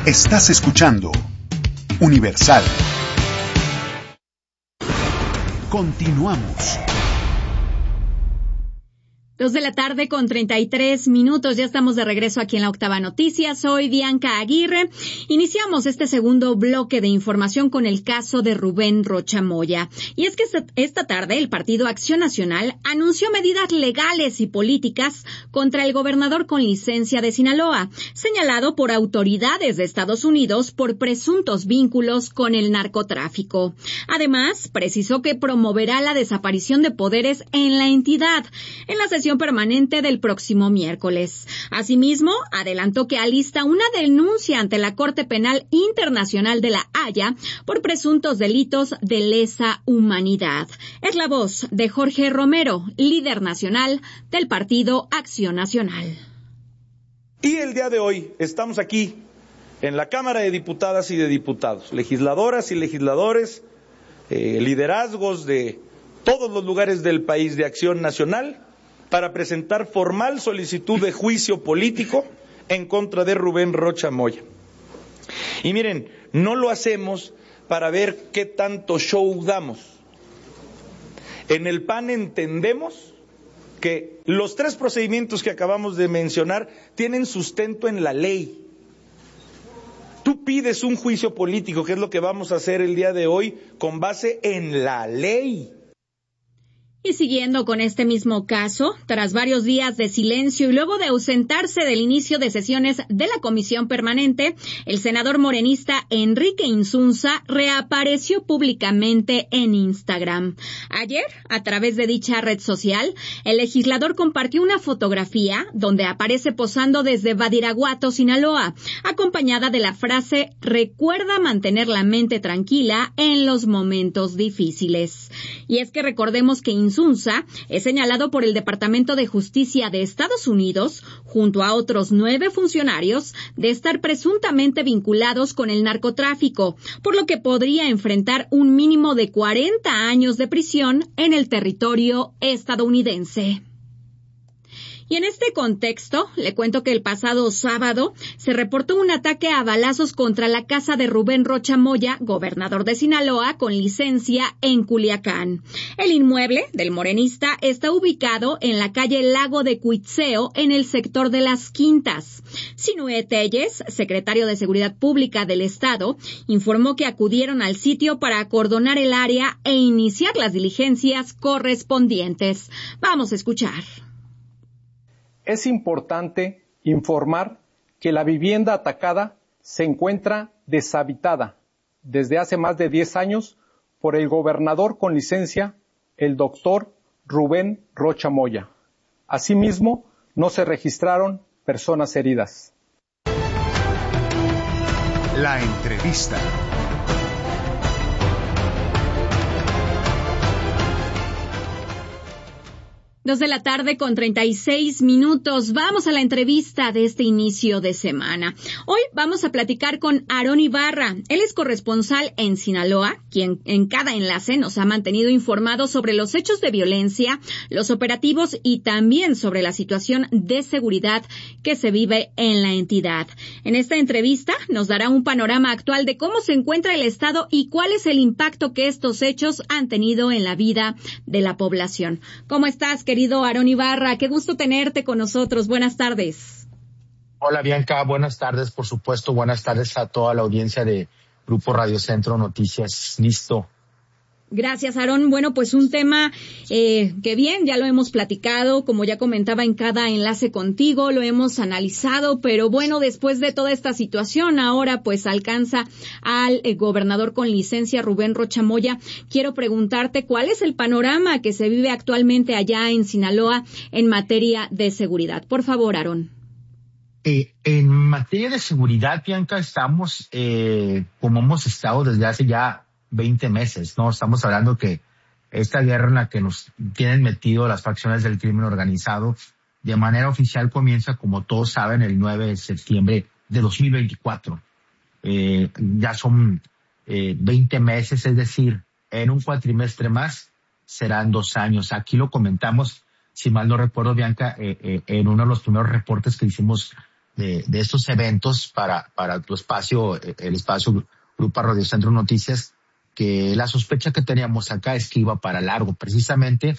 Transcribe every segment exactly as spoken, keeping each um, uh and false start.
Estás escuchando Universal. Continuamos. Dos de la tarde con treinta y tres minutos. Ya estamos de regreso aquí en la Octava Noticias. Soy Bianca Aguirre. Iniciamos este segundo bloque de información con el caso de Rubén Rocha Moya. Y es que esta, esta tarde el Partido Acción Nacional anunció medidas legales y políticas contra el gobernador con licencia de Sinaloa, señalado por autoridades de Estados Unidos por presuntos vínculos con el narcotráfico. Además, precisó que promoverá la desaparición de poderes en la entidad en la sesión permanente del próximo miércoles. Asimismo, adelantó que alista una denuncia ante la Corte Penal Internacional de La Haya por presuntos delitos de lesa humanidad. Es la voz de Jorge Romero, líder nacional del Partido Acción Nacional. Y el día de hoy estamos aquí en la Cámara de Diputadas y de Diputados, legisladoras y legisladores, eh, liderazgos de todos los lugares del país de Acción Nacional, para presentar formal solicitud de juicio político en contra de Rubén Rocha Moya. Y miren, no lo hacemos para ver qué tanto show damos. En el P A N entendemos que los tres procedimientos que acabamos de mencionar tienen sustento en la ley. Tú pides un juicio político, que es lo que vamos a hacer el día de hoy, con base en la ley. Y siguiendo con este mismo caso, tras varios días de silencio y luego de ausentarse del inicio de sesiones de la Comisión Permanente, el senador morenista Enrique Insunza reapareció públicamente en Instagram. Ayer, a través de dicha red social, el legislador compartió una fotografía donde aparece posando desde Badiraguato, Sinaloa, acompañada de la frase «Recuerda mantener la mente tranquila en los momentos difíciles». Y es que recordemos que Insunza Insunza es señalado por el Departamento de Justicia de Estados Unidos, junto a otros nueve funcionarios, de estar presuntamente vinculados con el narcotráfico, por lo que podría enfrentar un mínimo de cuarenta años de prisión en el territorio estadounidense. Y en este contexto, le cuento que el pasado sábado se reportó un ataque a balazos contra la casa de Rubén Rocha Moya, gobernador de Sinaloa, con licencia en Culiacán. El inmueble del morenista está ubicado en la calle Lago de Cuitzeo, en el sector de Las Quintas. Sinué Telles, secretario de Seguridad Pública del Estado, informó que acudieron al sitio para acordonar el área e iniciar las diligencias correspondientes. Vamos a escuchar. Es importante informar que la vivienda atacada se encuentra deshabitada desde hace más de diez años por el gobernador con licencia, el doctor Rubén Rocha Moya. Asimismo, no se registraron personas heridas. La entrevista. Dos de la tarde con treinta y seis minutos. Vamos a la entrevista de este inicio de semana. Hoy vamos a platicar con Aarón Ibarra. Él es corresponsal en Sinaloa, quien en cada enlace nos ha mantenido informados sobre los hechos de violencia, los operativos y también sobre la situación de seguridad que se vive en la entidad. En esta entrevista nos dará un panorama actual de cómo se encuentra el estado y cuál es el impacto que estos hechos han tenido en la vida de la población. ¿Cómo estás, querido Aarón Ibarra? Qué gusto tenerte con nosotros. Buenas tardes. Hola, Bianca. Buenas tardes, por supuesto. Buenas tardes a toda la audiencia de Grupo Radio Centro Noticias. Listo. Gracias, Aarón. Bueno, pues un tema eh, que bien, ya lo hemos platicado, como ya comentaba en cada enlace contigo, lo hemos analizado, pero bueno, después de toda esta situación, ahora pues alcanza al eh, gobernador con licencia, Rubén Rocha Moya. Quiero preguntarte cuál es el panorama que se vive actualmente allá en Sinaloa en materia de seguridad. Por favor, Aarón. Eh, en materia de seguridad, Bianca, estamos eh, como hemos estado desde hace ya veinte meses, ¿no? Estamos hablando que esta guerra en la que nos tienen metido las facciones del crimen organizado de manera oficial comienza, como todos saben, el nueve de septiembre de dos mil veinticuatro. Eh, ya son eh, veinte meses, es decir, en un cuatrimestre más serán dos años. Aquí lo comentamos, si mal no recuerdo, Bianca, eh, eh, en uno de los primeros reportes que hicimos de, de estos eventos para, para tu espacio, el espacio Grupo Radio Centro Noticias, que la sospecha que teníamos acá es que iba para largo, precisamente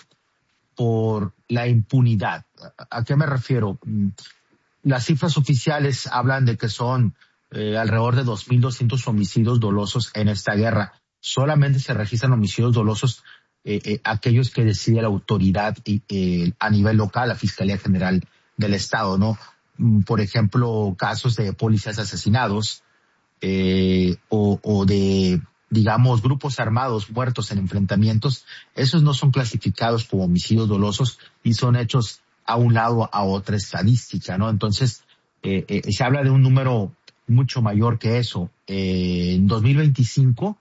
por la impunidad. ¿A qué me refiero? Las cifras oficiales hablan de que son eh, alrededor de dos mil doscientos homicidios dolosos en esta guerra. Solamente se registran homicidios dolosos eh, eh, aquellos que decide la autoridad eh, a nivel local, la Fiscalía General del Estado, ¿no? Por ejemplo, casos de policías asesinados eh, o, o de, digamos, grupos armados muertos en enfrentamientos. Esos no son clasificados como homicidios dolosos y son hechos a un lado a otra estadística, ¿no? Entonces, eh, eh, se habla de un número mucho mayor que eso. Eh, en dos mil veinticinco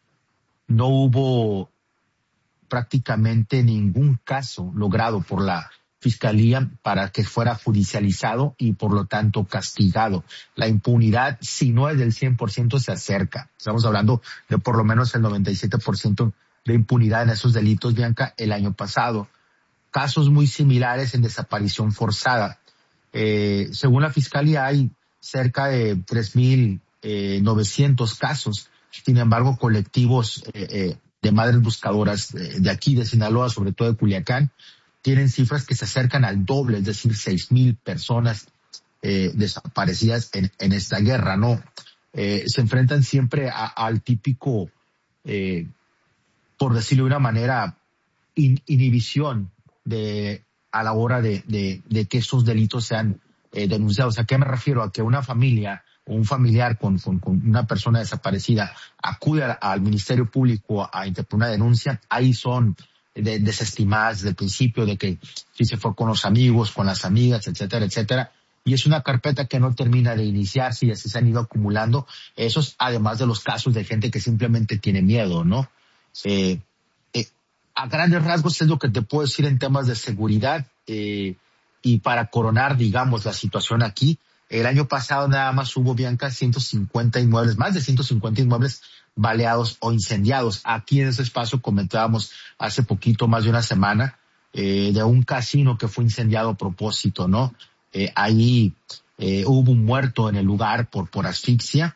no hubo prácticamente ningún caso logrado por la Fiscalía para que fuera judicializado y por lo tanto castigado. La impunidad, si no es del cien por ciento, se acerca. Estamos hablando de por lo menos el noventa y siete por ciento de impunidad en esos delitos, Bianca, el año pasado. Casos muy similares en desaparición forzada. Eh, según la Fiscalía hay cerca de tres mil novecientos casos. Sin embargo, colectivos eh, eh, de madres buscadoras eh, de aquí, de Sinaloa, sobre todo de Culiacán, tienen cifras que se acercan al doble, es decir, seis mil personas eh, desaparecidas en, en esta guerra, ¿no? Eh, se enfrentan siempre a, al típico, eh, por decirlo de una manera, in, inhibición de a la hora de, de, de que estos delitos sean eh, denunciados. ¿A qué me refiero? A que una familia o un familiar con, con, con una persona desaparecida acude al, al Ministerio Público a, a interponer una denuncia, ahí son de, desestimadas desde el principio de que si se fue con los amigos, con las amigas, etcétera, etcétera. Y es una carpeta que no termina de iniciarse y así se han ido acumulando esos, además de los casos de gente que simplemente tiene miedo, ¿no? Eh, eh, a grandes rasgos es lo que te puedo decir en temas de seguridad eh, y para coronar, digamos, la situación aquí. El año pasado nada más hubo, Bianca, ciento cincuenta inmuebles, más de ciento cincuenta inmuebles baleados o incendiados. Aquí en ese espacio comentábamos hace poquito, más de una semana, eh, de un casino que fue incendiado a propósito, ¿no? Eh, ahí eh, hubo un muerto en el lugar por, por asfixia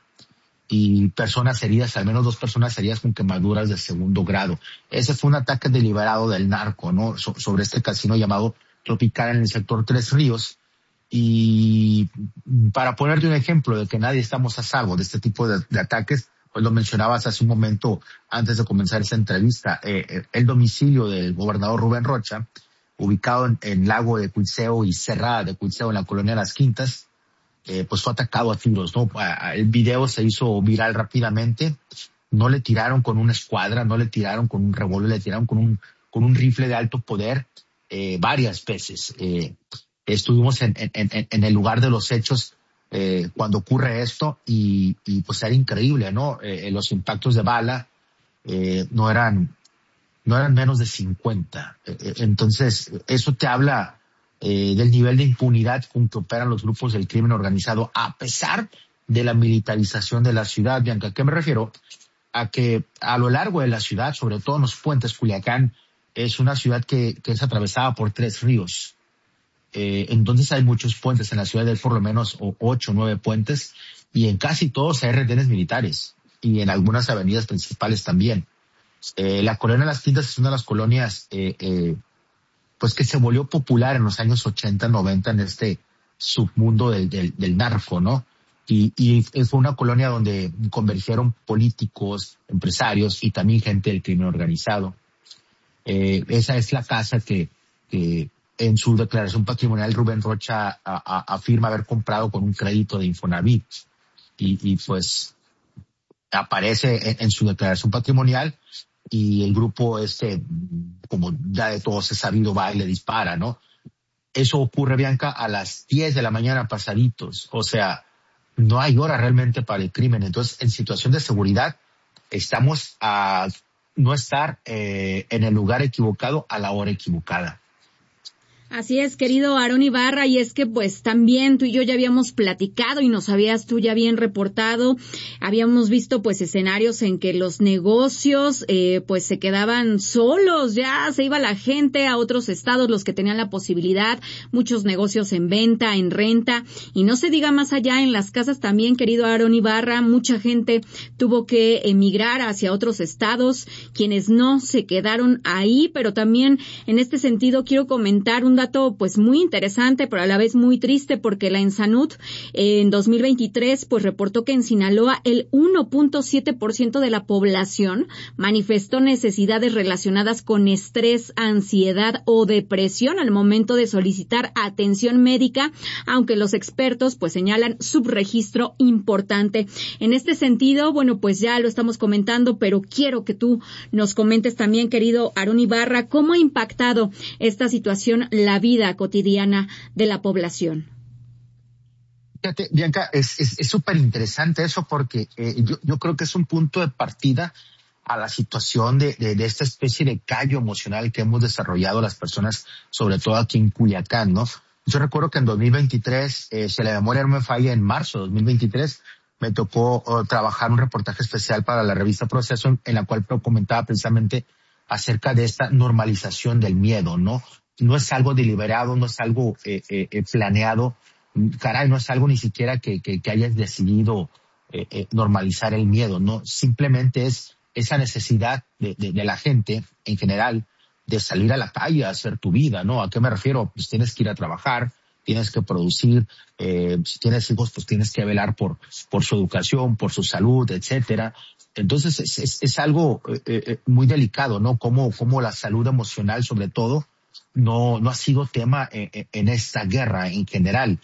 y personas heridas, al menos dos personas heridas con quemaduras de segundo grado. Ese fue un ataque deliberado del narco, ¿no? So, sobre este casino llamado Tropical en el sector Tres Ríos. Y para ponerte un ejemplo de que nadie estamos a salvo de este tipo de, de ataques, pues lo mencionabas hace un momento antes de comenzar esta entrevista, eh, el domicilio del gobernador Rubén Rocha, ubicado en, en Lago de Cuitzeo y Cerrada de Cuitzeo en la colonia Las Quintas, eh, pues fue atacado a tiros, ¿no? El video se hizo viral rápidamente, no le tiraron con una escuadra, no le tiraron con un revólver, le tiraron con un, con un rifle de alto poder, eh, varias veces. Eh, estuvimos en, en, en, en el lugar de los hechos eh, cuando ocurre esto y, y pues era increíble, ¿no? Eh, los impactos de bala eh, no eran no eran menos de cincuenta. Entonces, eso te habla eh, del nivel de impunidad con que operan los grupos del crimen organizado, a pesar de la militarización de la ciudad. Bianca, ¿a qué me refiero? A que a lo largo de la ciudad, sobre todo en los puentes, Culiacán es una ciudad que, que es atravesada por tres ríos. Eh, entonces hay muchos puentes en la ciudad, hay por lo menos ocho o nueve puentes, y en casi todos hay retenes militares, y en algunas avenidas principales también. Eh, la colonia Las Quintas es una de las colonias eh, eh, pues que se volvió popular en los años ochenta, noventa en este submundo del, del, del narco, ¿no? Y, y fue una colonia donde convergieron políticos, empresarios y también gente del crimen organizado. Eh, esa es la casa que, que en su declaración patrimonial Rubén Rocha a, a, afirma haber comprado con un crédito de Infonavit. Y, y pues aparece en, en su declaración patrimonial. Y el grupo este, como ya de todos es sabido, va y le dispara, ¿no? Eso ocurre, Bianca, a las diez de la mañana pasaditos. O sea, no hay hora realmente para el crimen. Entonces, en situación de seguridad, estamos a no estar eh, en el lugar equivocado a la hora equivocada. Así es, querido Aarón Ibarra, y es que pues también tú y yo ya habíamos platicado y nos habías tú ya bien reportado, habíamos visto pues escenarios en que los negocios eh, pues se quedaban solos, ya se iba la gente a otros estados, los que tenían la posibilidad, muchos negocios en venta, en renta, y no se diga más allá en las casas también, querido Aarón Ibarra, mucha gente tuvo que emigrar hacia otros estados, quienes no se quedaron ahí, pero también en este sentido quiero comentar un dato pues muy interesante, pero a la vez muy triste, porque la ENSANUD eh, en dos mil veintitrés pues reportó que en Sinaloa el uno punto siete por ciento de la población manifestó necesidades relacionadas con estrés, ansiedad o depresión al momento de solicitar atención médica, aunque los expertos pues señalan subregistro importante. En este sentido, bueno, pues ya lo estamos comentando, pero quiero que tú nos comentes también, querido Aarón Ibarra, cómo ha impactado esta situación la vida cotidiana de la población. Fíjate, Bianca, es es súper interesante eso, porque eh, yo, yo creo que es un punto de partida a la situación de, de, de esta especie de callo emocional que hemos desarrollado las personas, sobre todo aquí en Culiacán, ¿no? Yo recuerdo que en dos mil veintitrés, eh, si la memoria no me falla, en marzo de dos mil veintitrés, me tocó uh, trabajar un reportaje especial para la revista Proceso, en, en la cual comentaba precisamente acerca de esta normalización del miedo, ¿no? No es algo deliberado, no es algo eh, eh, planeado, caray, no es algo ni siquiera que, que, que hayas decidido eh, eh, normalizar el miedo, no, simplemente es esa necesidad de, de, de la gente en general de salir a la calle a hacer tu vida, ¿no? ¿A qué me refiero? Pues tienes que ir a trabajar, tienes que producir, eh, si tienes hijos, pues tienes que velar por, por su educación, por su salud, etcétera. Entonces es, es, es algo eh, eh, muy delicado, ¿no? Como, como la salud emocional, sobre todo, no, no ha sido tema en, en esta guerra en general.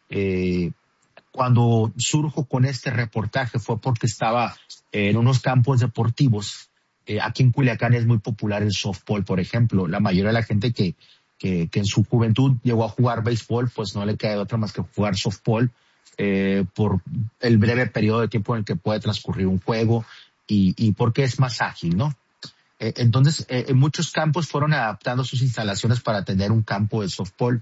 Eh, cuando surjo con este reportaje fue porque estaba en unos campos deportivos. Eh, aquí en Culiacán es muy popular el softball, por ejemplo. La mayoría de la gente que, que, que en su juventud llegó a jugar béisbol, pues no le queda otra más que jugar softball, eh, por el breve periodo de tiempo en el que puede transcurrir un juego y, y porque es más ágil, ¿no? Entonces, eh, en muchos campos fueron adaptando sus instalaciones para tener un campo de softball,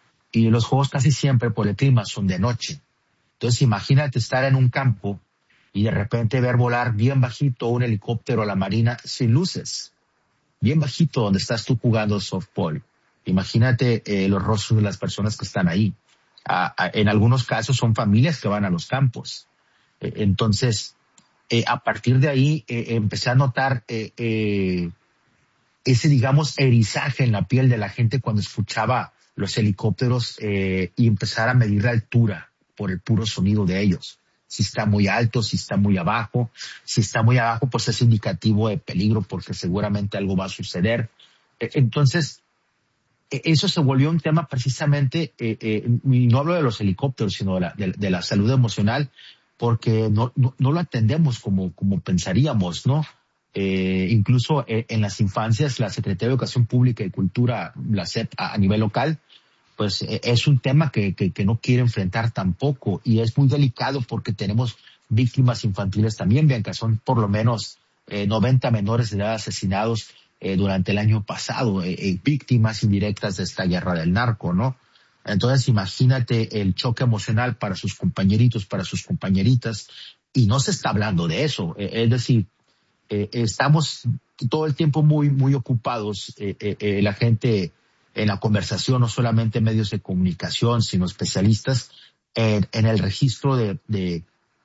y los juegos casi siempre por el clima son de noche. Entonces, imagínate estar en un campo y de repente ver volar bien bajito un helicóptero a la marina sin luces, bien bajito donde estás tú jugando softball. Imagínate eh, los rostros de las personas que están ahí. Ah, ah, en algunos casos son familias que van a los campos. Eh, entonces, Eh, a partir de ahí eh, empecé a notar eh, eh, ese, digamos, erizaje en la piel de la gente cuando escuchaba los helicópteros eh, y empezar a medir la altura por el puro sonido de ellos. Si está muy alto, si está muy abajo. Si está muy abajo, pues es indicativo de peligro porque seguramente algo va a suceder. Eh, entonces, eh, eso se volvió un tema precisamente, eh, eh, y no hablo de los helicópteros, sino de la, de, de la salud emocional, porque no, no, no lo atendemos como, como pensaríamos, ¿no? Eh, incluso eh, en las infancias, la Secretaría de Educación Pública y Cultura, la S E P, a, a nivel local, pues eh, es un tema que, que, que no quiere enfrentar tampoco, y es muy delicado porque tenemos víctimas infantiles también, vean que son por lo menos eh, noventa menores de edad asesinados eh, durante el año pasado, eh, eh, víctimas indirectas de esta guerra del narco, ¿no? Entonces imagínate el choque emocional para sus compañeritos, para sus compañeritas, y no se está hablando de eso. Eh, es decir, eh, estamos todo el tiempo muy, muy ocupados, eh, eh, eh, la gente en la conversación, no solamente medios de comunicación, sino especialistas, en, en el registro de, de,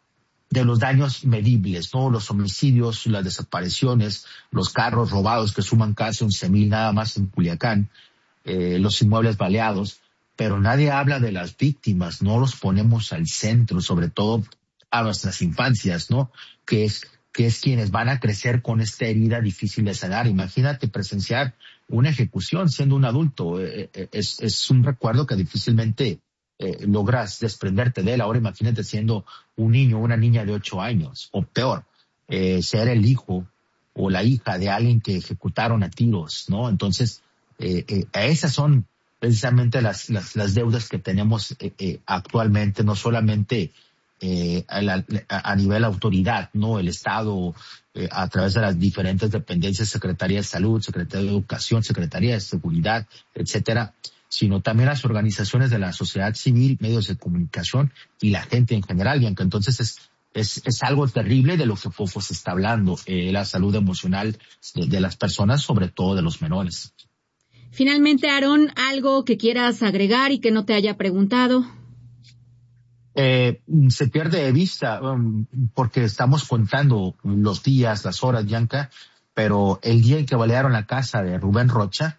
de los daños medibles, ¿no? Los homicidios, las desapariciones, los carros robados que suman casi once mil nada más en Culiacán, eh, los inmuebles baleados. Pero nadie habla de las víctimas, no los ponemos al centro, sobre todo a nuestras infancias, ¿no? Que es, que es quienes van a crecer con esta herida difícil de sanar. Imagínate presenciar una ejecución siendo un adulto, eh, eh, es, es un recuerdo que difícilmente eh, logras desprenderte de él. Ahora imagínate siendo un niño o una niña de ocho años, o peor, eh, ser el hijo o la hija de alguien que ejecutaron a tiros, ¿no? Entonces, eh, eh, esas son precisamente las, las, las deudas que tenemos eh, eh, actualmente, no solamente eh, a, la, a nivel autoridad, ¿no? El Estado, eh, a través de las diferentes dependencias, Secretaría de Salud, Secretaría de Educación, Secretaría de Seguridad, etcétera, sino también las organizaciones de la sociedad civil, medios de comunicación y la gente en general, Bianca. Entonces es, es, es algo terrible de lo que poco se está hablando, eh, la salud emocional de, de las personas, sobre todo de los menores. Finalmente, Aarón, algo que quieras agregar y que no te haya preguntado. Eh, se pierde de vista um, porque estamos contando los días, las horas, Bianca, pero el día en que balearon la casa de Rubén Rocha,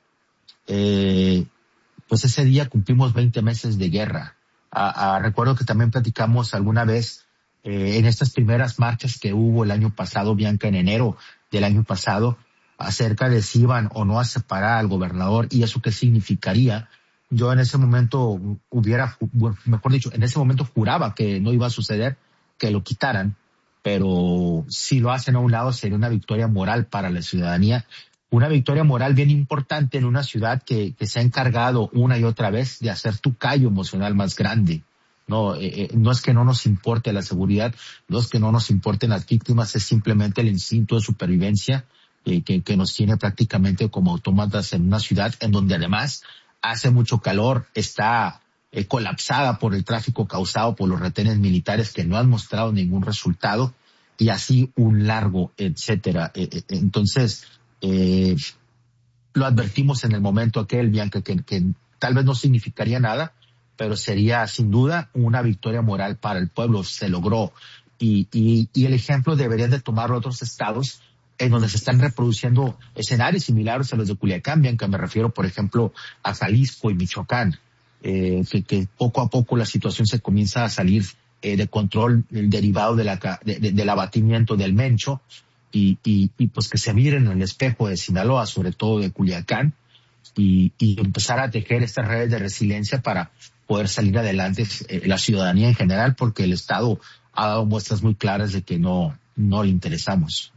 eh, pues ese día cumplimos veinte meses de guerra. Ah, ah, recuerdo que también platicamos alguna vez eh, en estas primeras marchas que hubo el año pasado, Bianca, en enero del año pasado, acerca de si iban o no a separar al gobernador y eso qué significaría. Yo en ese momento hubiera, mejor dicho, en ese momento juraba que no iba a suceder, que lo quitaran, pero si lo hacen a un lado sería una victoria moral para la ciudadanía, una victoria moral bien importante en una ciudad que, que se ha encargado una y otra vez de hacer tu callo emocional más grande. No, eh, no es que no nos importe la seguridad, no es que no nos importen las víctimas, es simplemente el instinto de supervivencia eh, que, que nos tiene prácticamente como autómatas en una ciudad en donde además hace mucho calor, está eh, colapsada por el tráfico causado por los retenes militares que no han mostrado ningún resultado y así un largo, etcétera. Eh, eh, entonces, eh, lo advertimos en el momento aquel, Bianca, que, que tal vez no significaría nada, pero sería sin duda una victoria moral para el pueblo. Se logró y, y, y el ejemplo deberían de tomarlo otros estados en donde se están reproduciendo escenarios similares a los de Culiacán, Bianca. Me refiero, por ejemplo, a Jalisco y Michoacán, eh, que, que poco a poco la situación se comienza a salir eh, de control el derivado de la, de, de, del abatimiento del Mencho y, y, y pues que se miren en el espejo de Sinaloa, sobre todo de Culiacán, y, y empezar a tejer estas redes de resiliencia para poder salir adelante eh, la ciudadanía en general, porque el Estado ha dado muestras muy claras de que no, no le interesamos.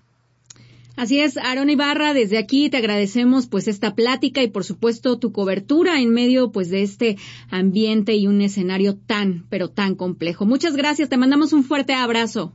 Así es, Aarón Ibarra, desde aquí te agradecemos pues esta plática y por supuesto tu cobertura en medio pues de este ambiente y un escenario tan, pero tan complejo. Muchas gracias, te mandamos un fuerte abrazo.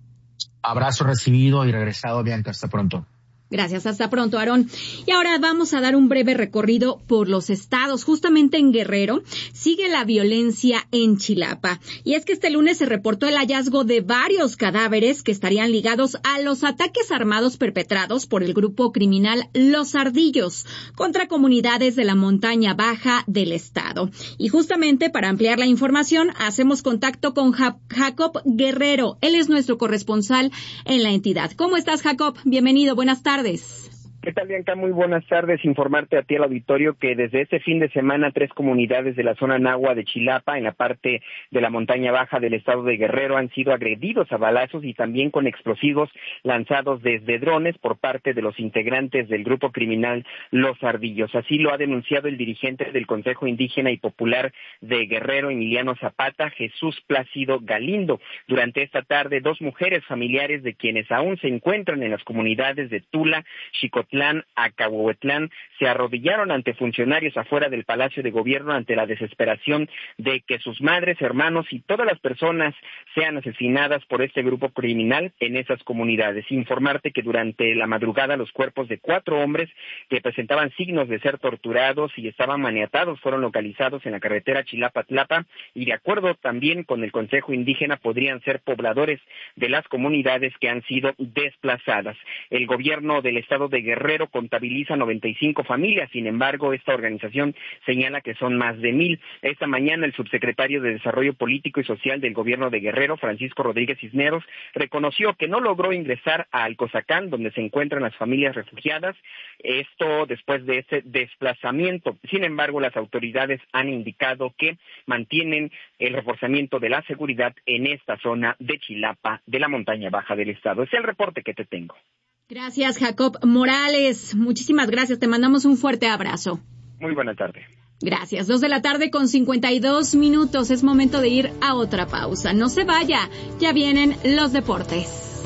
Abrazo recibido y regresado, Bianca, hasta pronto. Gracias, hasta pronto, Aarón. Y ahora vamos a dar un breve recorrido por los estados. Justamente en Guerrero sigue la violencia en Chilapa. Y es que este lunes se reportó el hallazgo de varios cadáveres que estarían ligados a los ataques armados perpetrados por el grupo criminal Los Ardillos contra comunidades de la montaña baja del estado. Y justamente para ampliar la información, hacemos contacto con ja- Jacob Guerrero. Él es nuestro corresponsal en la entidad. ¿Cómo estás, Jacob? Bienvenido, buenas tardes. ¿Qué tal, Bianca? Muy buenas tardes. Informarte a ti al auditorio que desde este fin de semana tres comunidades de la zona Nahua de Chilapa, en la parte de la montaña baja del estado de Guerrero, han sido agredidos a balazos y también con explosivos lanzados desde drones por parte de los integrantes del grupo criminal Los Ardillos. Así lo ha denunciado el dirigente del Consejo Indígena y Popular de Guerrero, Emiliano Zapata, Jesús Plácido Galindo. Durante esta tarde, dos mujeres familiares de quienes aún se encuentran en las comunidades de Tula, Xicotlán, Acahuetlán, se arrodillaron ante funcionarios afuera del Palacio de Gobierno ante la desesperación de que sus madres, hermanos y todas las personas sean asesinadas por este grupo criminal en esas comunidades. Informarte que durante la madrugada los cuerpos de cuatro hombres que presentaban signos de ser torturados y estaban maniatados fueron localizados en la carretera Chilapa-Tlapa y de acuerdo también con el Consejo Indígena podrían ser pobladores de las comunidades que han sido desplazadas. El gobierno del estado de Guerrero Guerrero contabiliza noventa y cinco familias, sin embargo, esta organización señala que son más de mil. Esta mañana el subsecretario de Desarrollo Político y Social del gobierno de Guerrero, Francisco Rodríguez Cisneros, reconoció que no logró ingresar a Alcozacán, donde se encuentran las familias refugiadas, esto después de ese desplazamiento. Sin embargo, las autoridades han indicado que mantienen el reforzamiento de la seguridad en esta zona de Chilapa, de la montaña baja del estado. Es el reporte que te tengo. Gracias, Jacob Morales. Muchísimas gracias. Te mandamos un fuerte abrazo. Muy buena tarde. Gracias. Dos de la tarde con cincuenta y dos minutos. Es momento de ir a otra pausa. No se vaya. Ya vienen los deportes.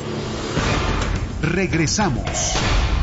Regresamos.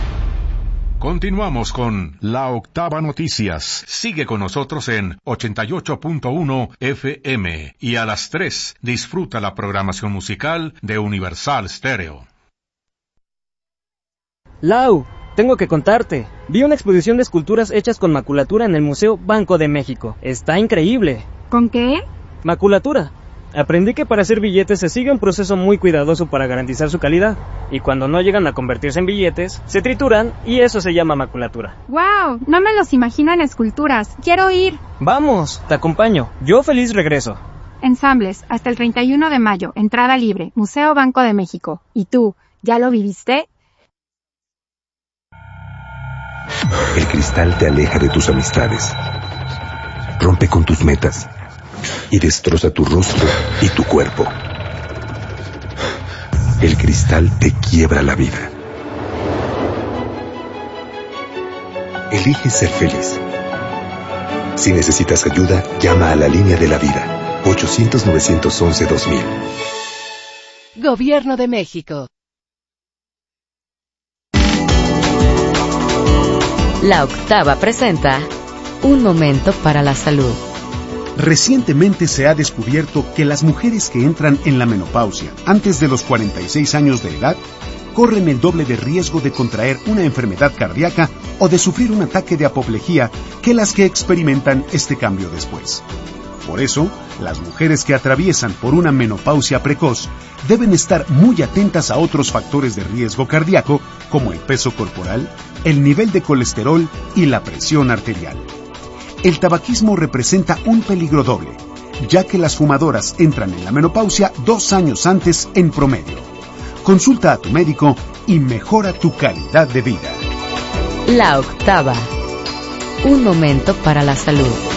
Continuamos con La Octava Noticias. Sigue con nosotros en ochenta y ocho punto uno F M y a las tres disfruta la programación musical de Universal Stereo. Lau, tengo que contarte. Vi una exposición de esculturas hechas con maculatura en el Museo Banco de México. Está increíble. ¿Con qué? Maculatura. Aprendí que para hacer billetes se sigue un proceso muy cuidadoso para garantizar su calidad. Y cuando no llegan a convertirse en billetes, se trituran y eso se llama maculatura. ¡Wow! No me los imagino en esculturas. ¡Quiero ir! Vamos, te acompaño. Yo feliz regreso. Ensambles, hasta el treinta y uno de mayo, entrada libre, Museo Banco de México. ¿Y tú, ya lo viviste? El cristal te aleja de tus amistades, rompe con tus metas y destroza tu rostro y tu cuerpo. El cristal te quiebra la vida. Elige ser feliz. Si necesitas ayuda, llama a la línea de la vida, ochocientos, novecientos once, dos mil. Gobierno de México. La Octava presenta Un momento para la salud. Recientemente se ha descubierto que las mujeres que entran en la menopausia antes de los cuarenta y seis años de edad corren el doble de riesgo de contraer una enfermedad cardíaca o de sufrir un ataque de apoplejía que las que experimentan este cambio después. Por eso, las mujeres que atraviesan por una menopausia precoz deben estar muy atentas a otros factores de riesgo cardíaco como el peso corporal, el nivel de colesterol y la presión arterial. El tabaquismo representa un peligro doble, ya que las fumadoras entran en la menopausia dos años antes en promedio. Consulta a tu médico y mejora tu calidad de vida. La Octava. Un momento para la salud.